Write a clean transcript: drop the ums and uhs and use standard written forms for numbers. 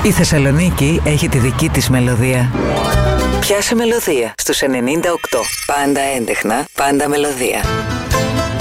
Η Θεσσαλονίκη έχει τη δική της μελωδία. Πιάσε μελωδία στους 98. Πάντα έντεχνα, πάντα μελωδία.